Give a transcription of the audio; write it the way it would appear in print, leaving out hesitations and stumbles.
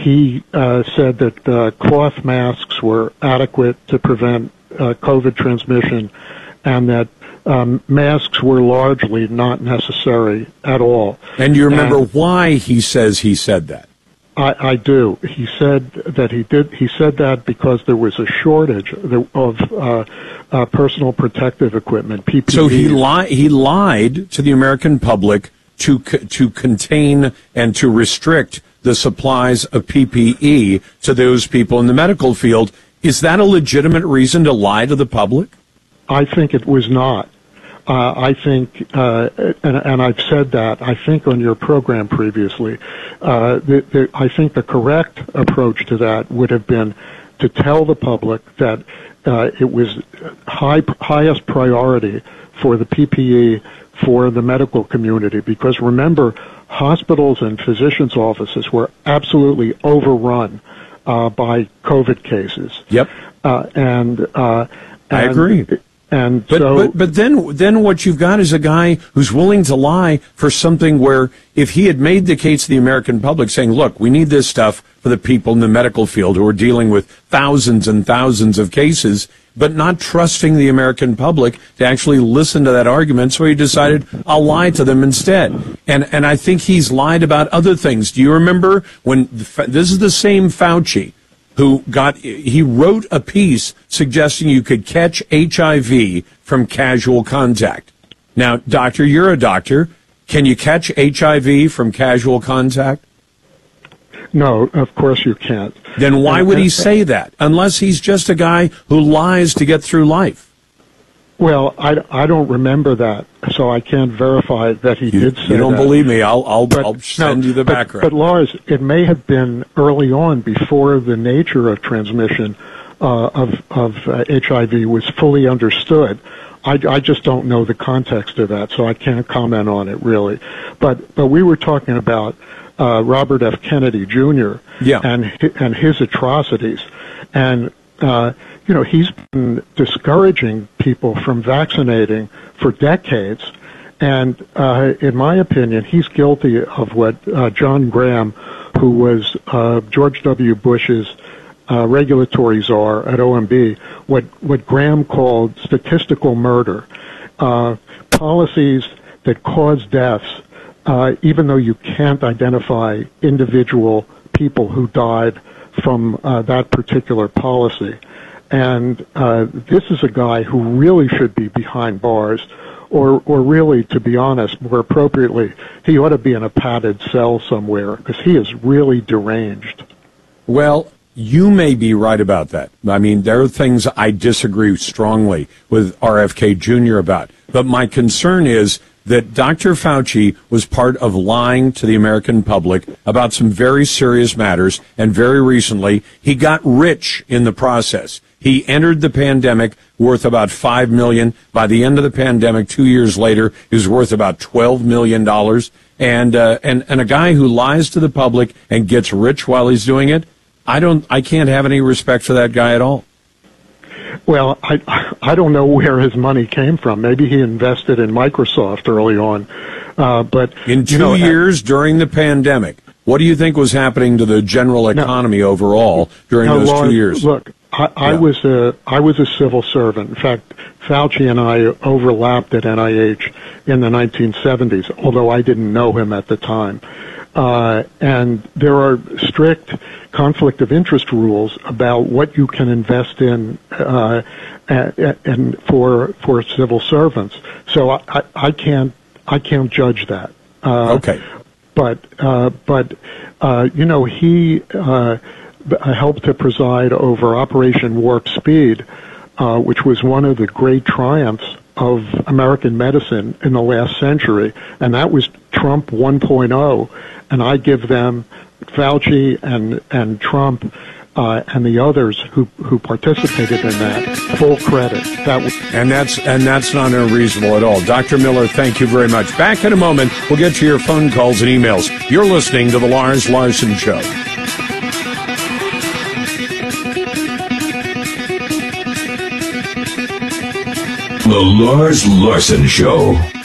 he said that cloth masks were adequate to prevent COVID transmission, and that masks were largely not necessary at all. And you remember why he says he said that? I do. He said that he did. He said that because there was a shortage of personal protective equipment, PPE. So he lied to the American public to contain and to restrict the supplies of PPE to those people in the medical field. Is that a legitimate reason to lie to the public? I think it was not. I think, and I've said that, I think on your program previously, I think the correct approach to that would have been to tell the public that it was highest priority for the PPE for the medical community, because remember, hospitals and physicians' offices were absolutely overrun by COVID cases. Yep. And I agree. And but then what you've got is a guy who's willing to lie for something where if he had made the case to the American public saying, look, we need this stuff for the people in the medical field who are dealing with thousands and thousands of cases, but not trusting the American public to actually listen to that argument, so he decided, I'll lie to them instead. And I think he's lied about other things. Do you remember when this is the same Fauci he wrote a piece suggesting you could catch HIV from casual contact. Now, doctor, you're a doctor. Can you catch HIV from casual contact? No, of course you can't. Then why would he say that? Unless he's just a guy who lies to get through life. Well, I don't remember that, so I can't verify that he did say that. You don't believe me? I'll send you the background. But Lars, it may have been early on, before the nature of transmission of HIV was fully understood. I just don't know the context of that, so I can't comment on it really. But we were talking about Robert F. Kennedy Jr. and his atrocities, and he's been discouraging people from vaccinating for decades, and in my opinion, he's guilty of what John Graham, who was George W. Bush's regulatory czar at OMB, what Graham called statistical murder, policies that cause deaths, even though you can't identify individual people who died from that particular policy. And this is a guy who really should be behind bars, or really, to be honest, more appropriately, he ought to be in a padded cell somewhere, because he is really deranged. Well, you may be right about that. I mean, there are things I disagree strongly with RFK Jr. about. But my concern is that Dr. Fauci was part of lying to the American public about some very serious matters, and very recently, he got rich in the process. He entered the pandemic worth about $5 million. By the end of the pandemic, 2 years later, he was worth about $12 million. And a guy who lies to the public and gets rich while he's doing it, I can't have any respect for that guy at all. Well, I don't know where his money came from. Maybe he invested in Microsoft early on. But in 2 years during the pandemic, what do you think was happening to the general economy overall during those Lars, 2 years? Look, I was a civil servant. In fact, Fauci and I overlapped at NIH in the 1970s, although I didn't know him at the time. And there are strict conflict of interest rules about what you can invest in and for civil servants. So I can't judge that. Okay. But he helped to preside over Operation Warp Speed, which was one of the great triumphs of American medicine in the last century, and that was Trump 1.0. And I give them, Fauci and Trump and the others who participated in that, full credit. And that's not unreasonable at all. Dr. Miller, thank you very much. Back in a moment, we'll get to your phone calls and emails. You're listening to The Lars Larson Show. The Lars Larson Show.